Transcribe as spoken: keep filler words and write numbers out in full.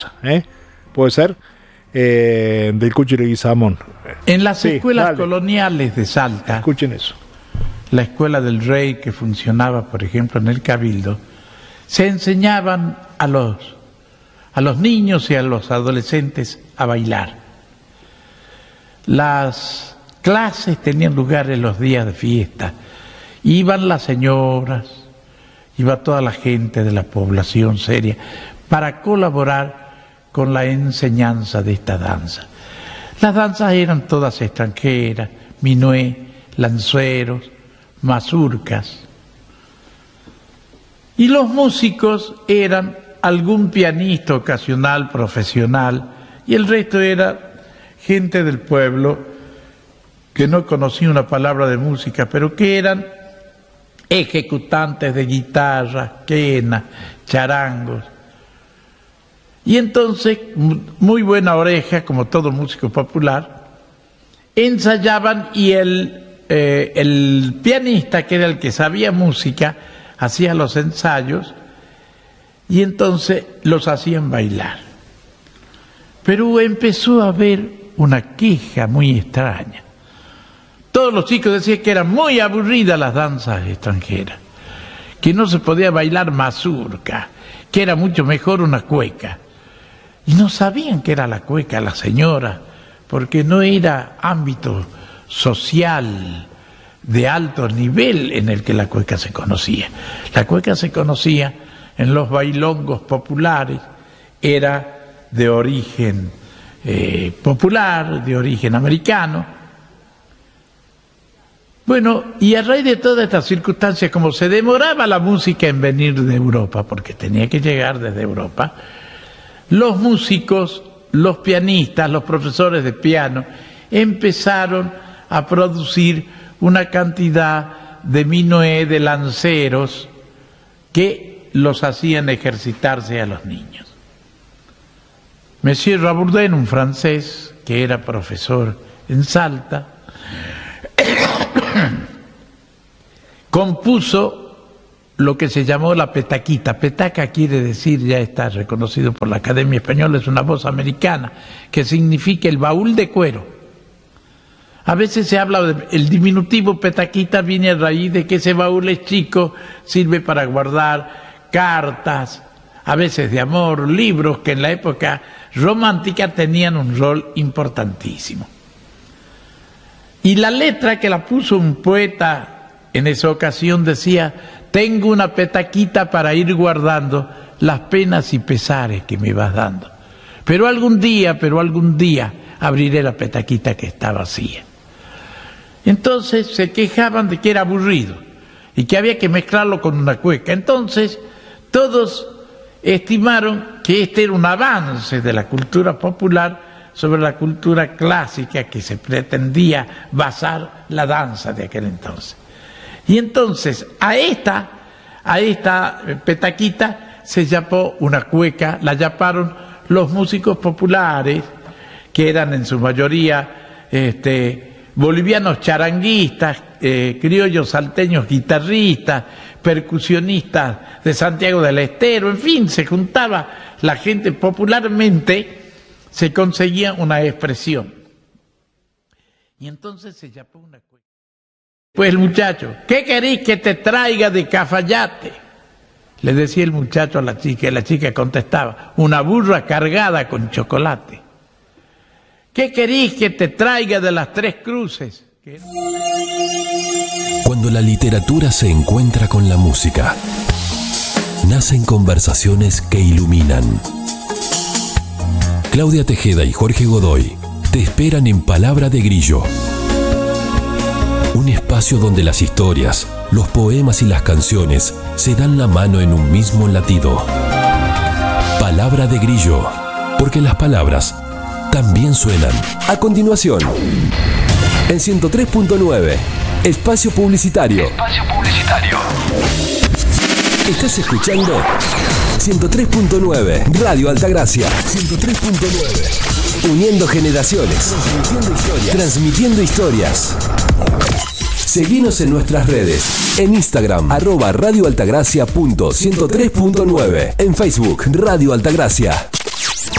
¿eh? ¿Puede ser? Eh, del Cuchi Leguizamón. En las sí, escuelas dale. coloniales de Salta, escuchen eso. La Escuela del Rey, que funcionaba, por ejemplo, en el Cabildo, se enseñaban a los, a los niños y a los adolescentes a bailar. Las clases tenían lugar en los días de fiesta. Iban las señoras, iba toda la gente de la población seria para colaborar con la enseñanza de esta danza. Las danzas eran todas extranjeras: minué, lanceros, mazurcas. Y los músicos eran algún pianista ocasional, profesional, y el resto era gente del pueblo que no conocía una palabra de música, pero que eran ejecutantes de guitarra, quena, charangos. Y entonces, muy buena oreja, como todo músico popular, ensayaban, y el, eh, el pianista, que era el que sabía música, hacía los ensayos, y entonces los hacían bailar. Pero empezó a haber una queja muy extraña. Todos los chicos decían que eran muy aburridas las danzas extranjeras, que no se podía bailar mazurca, que era mucho mejor una cueca. Y no sabían qué era la cueca, la señora, porque no era ámbito social de alto nivel en el que la cueca se conocía. La cueca se conocía en los bailongos populares, era de origen eh, popular, de origen americano. Bueno, y a raíz de todas estas circunstancias, como se demoraba la música en venir de Europa, porque tenía que llegar desde Europa, los músicos, los pianistas, los profesores de piano, empezaron a producir una cantidad de minué, de lanceros, que los hacían ejercitarse a los niños. Monsieur Rabourdin, un francés que era profesor en Salta, compuso lo que se llamó la petaquita. Petaca quiere decir, ya está reconocido por la Academia Española, es una voz americana, que significa el baúl de cuero. A veces se habla del diminutivo petaquita, viene a raíz de que ese baúl es chico, sirve para guardar cartas, a veces de amor, libros que en la época romántica tenían un rol importantísimo. Y la letra, que la puso un poeta en esa ocasión, decía: tengo una petaquita para ir guardando las penas y pesares que me vas dando. Pero algún día, pero algún día abriré la petaquita que está vacía. Entonces se quejaban de que era aburrido y que había que mezclarlo con una cueca. Entonces todos estimaron que este era un avance de la cultura popular sobre la cultura clásica que se pretendía basar la danza de aquel entonces. Y entonces a esta, a esta petaquita se llamó una cueca, la llamaron los músicos populares, que eran en su mayoría este, bolivianos charanguistas, eh, criollos salteños guitarristas, percusionistas de Santiago del Estero, en fin, se juntaba la gente popularmente, se conseguía una expresión. Y entonces se llamó una cueca. Pues el muchacho: ¿qué querís que te traiga de Cafayate? Le decía el muchacho a la chica, y la chica contestaba: una burra cargada con chocolate. ¿Qué querís que te traiga de las Tres Cruces? Cuando la literatura se encuentra con la música, nacen conversaciones que iluminan. Claudia Tejeda y Jorge Godoy te esperan en Palabra de Grillo. Un espacio donde las historias, los poemas y las canciones se dan la mano en un mismo latido. Palabra de Grillo, porque las palabras también suenan. A continuación, en ciento tres punto nueve, Espacio Publicitario. Espacio Publicitario. Estás escuchando ciento tres punto nueve, Radio Altagracia. ciento tres punto nueve. Uniendo generaciones. Transmitiendo historias. Transmitiendo historias. Seguinos en nuestras redes. En Instagram, arroba radioaltagracia punto ciento tres punto nueve. En Facebook, Radio Altagracia.